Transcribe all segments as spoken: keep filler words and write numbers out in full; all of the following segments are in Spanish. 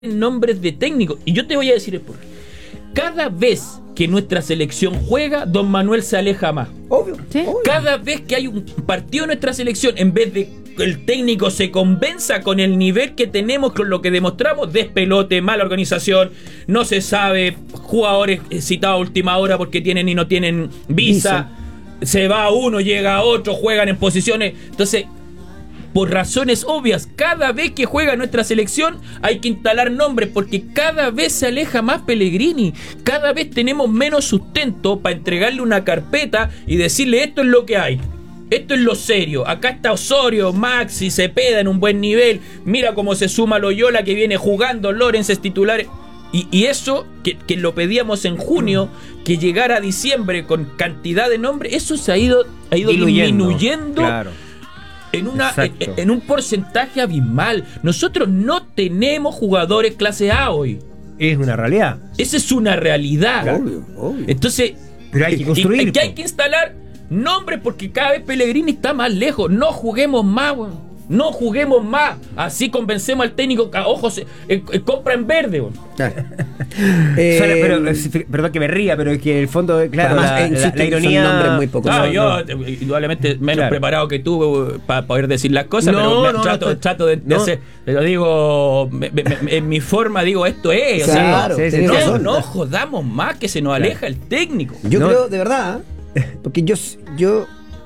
nombres de técnicos. Y yo te voy a decir el por qué. Cada vez que nuestra selección juega, Don Manuel se aleja más. Obvio, ¿Sí? obvio. Cada vez que hay un partido de nuestra selección, en vez de que el técnico se convenza con el nivel que tenemos, con lo que demostramos, despelote, mala organización, no se sabe, jugadores citados a última hora porque tienen y no tienen visa, visa. Se va uno, llega otro, juegan en posiciones. Entonces, por razones obvias, cada vez que juega nuestra selección hay que instalar nombres, porque cada vez se aleja más Pellegrini, cada vez tenemos menos sustento para entregarle una carpeta y decirle: esto es lo que hay, esto es lo serio, acá está Osorio, Maxi, Cepeda en un buen nivel, mira cómo se suma Loyola que viene jugando, Lorenz es titular. Y, y eso, que, que lo pedíamos en junio, que llegara a diciembre con cantidad de nombres, eso se ha ido, ha ido diluyendo, disminuyendo. Claro. En, una, en, en un porcentaje abismal. Nosotros no tenemos jugadores clase A hoy. Es una realidad. Esa es una realidad. Obvio, obvio. Entonces, pero hay que construir. Y, que hay que instalar nombres, porque cada vez Pellegrini está más lejos. No juguemos más, weón. No juguemos más. Así convencemos al técnico. Ojos, eh, eh, compra en verde, weón. eh, Suena, pero, eh, perdón que me ría, pero es que en el fondo, claro, además, la, la, la ironía. Son nombres muy pocos. No, no, yo, no. indudablemente, menos claro. preparado que tú para poder decir las cosas, no, pero me, no, trato, no, trato de, de no. hacer. Pero digo, me, me, me, en mi forma, digo, esto es. Claro, o sea, sí, sí, no, razón. no jodamos más, que se nos Claro. aleja el técnico. Yo no. creo, de verdad, porque yo, yo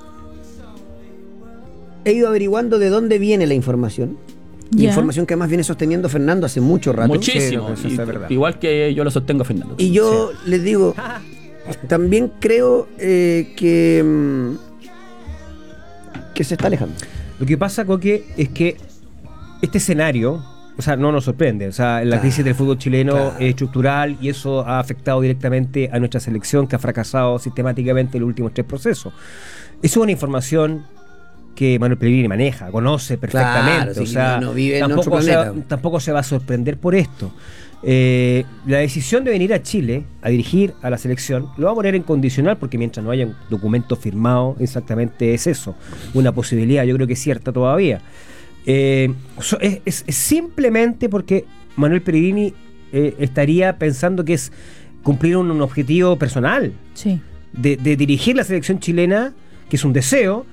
he ido averiguando de dónde viene la información. Ya. Información que además viene sosteniendo Fernando hace mucho rato. Muchísimo. Sí, no, eso Y- es verdad. igual que yo lo sostengo a Fernando. Y yo les digo, también creo eh, que, mm, que se está alejando. Lo que pasa, Coque, es que este escenario, o sea, no nos sorprende. O sea, la Claro, crisis del fútbol chileno claro. es estructural y eso ha afectado directamente a nuestra selección, que ha fracasado sistemáticamente en los últimos tres procesos. Eso es una información que Manuel Pellegrini maneja, conoce perfectamente. Claro, o sí, sea, no vive en tampoco, otro se va, planeta. tampoco se va a sorprender por esto. Eh, la decisión de venir a Chile a dirigir a la selección lo va a poner en condicional, porque mientras no haya un documento firmado, exactamente es eso, una posibilidad, yo creo que es cierta todavía. Eh, so- es, es- es simplemente porque Manuel Pellegrini eh, estaría pensando que es cumplir un, un objetivo personal Sí. de, de dirigir la selección chilena, que es un deseo,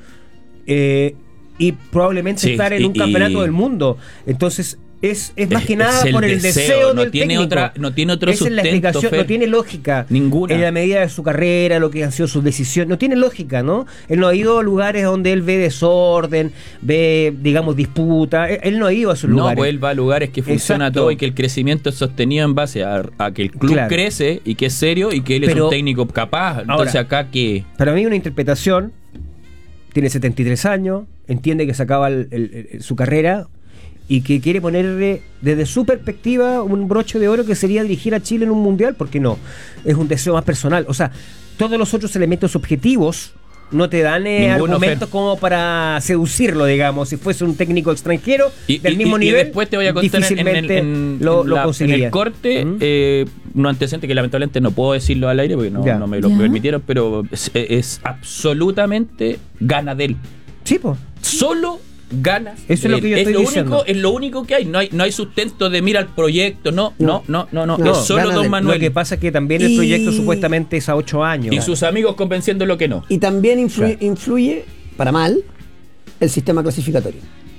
eh, y probablemente Sí, estar en y- un campeonato y- del mundo. Entonces es, es más Es- que nada es el por el deseo, deseo, no del tiene técnico. otra- no tiene otro Esa es la sustento, explicación, Fer. no tiene lógica. Ninguna. En la medida de su carrera, lo que han sido sus decisiones, no tiene lógica, ¿no? Él no ha ido a lugares donde él ve desorden, ve, digamos, disputa. Él, él no ha ido a esos No, lugares. pues él va a lugares que funciona Exacto. todo y que el crecimiento es sostenido en base a, a que el club Claro. crece y que es serio y que él es Pero- un técnico capaz. Entonces, Ahora, acá que. Para mí una interpretación, tiene setenta y tres años, entiende que se acaba el- el- el- su carrera y que quiere ponerle desde su perspectiva un broche de oro que sería dirigir a Chile en un mundial, porque no, es un deseo más personal. O sea, todos los otros elementos objetivos no te dan eh, Ninguno, argumentos Fer. como para seducirlo, digamos. Si fuese un técnico extranjero Y, del y- mismo y- nivel, y después te voy a contar en, en, difícilmente en- lo, en lo la- en conseguiría. el corte ¿Mm? eh, un antecedente que lamentablemente no puedo decirlo al aire porque no, Ya. no me lo Ya. permitieron, pero es, es absolutamente gana de él. Sí, pues. Solo gana. Eso es de lo él. que yo es estoy lo diciendo. único, es lo único que hay. No hay, no hay sustento de mira el proyecto. No, no, no, no, no. No, es solo gana Don de él. Manuel. Lo que pasa es que también el Y- proyecto supuestamente es a ocho años. Y sus amigos convenciendo lo que no. Y también influye, Claro. influye, para mal, el sistema clasificatorio.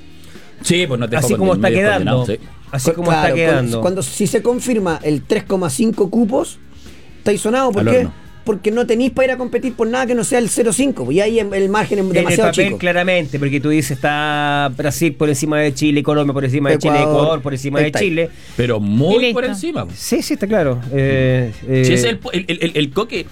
Sí, pues no te Así dejo como con- está medio quedando. condenado, sí. Así como Claro, está quedando. Cuando, cuando si se confirma el tres coma cinco cupos, estáis sonados. ¿Por Al qué? horno. Porque no tenéis para ir a competir por nada que no sea el cero coma cinco. Y ahí el margen es en el demasiado papel, chico. claramente, porque tú dices está Brasil por encima de Chile, Colombia por encima de Chile, Ecuador, Ecuador por encima de está ahí. Chile. Pero Y muy listo. por encima. Sí, sí, está claro. Eh, eh, Si es el, el, el, el coque.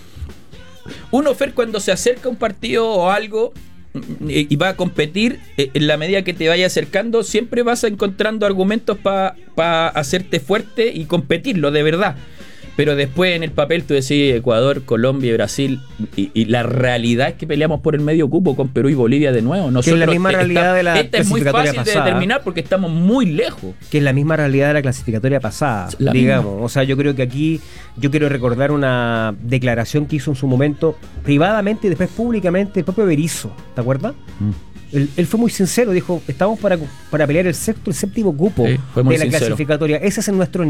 Uno, Fer, cuando se acerca a un partido o algo eh, y va a competir, eh, en la medida que te vaya acercando, siempre vas encontrando argumentos para pa hacerte fuerte y competirlo de verdad. Pero después en el papel tú decís Ecuador, Colombia y Brasil, y, y la realidad es que peleamos por el medio cupo con Perú y Bolivia de nuevo. Nosotros, la misma eh, realidad está- de la esta es muy clasificatoria fácil de pasada. determinar porque estamos muy lejos. que es la misma realidad de la clasificatoria pasada, La digamos. misma. O sea, yo creo que aquí yo quiero recordar una declaración que hizo en su momento privadamente y después públicamente el propio Berizzo, ¿te acuerdas? Él, él fue muy sincero, dijo, estamos para, para pelear el sexto, el séptimo cupo Sí, fue muy de la sincero. clasificatoria. Ese es nuestro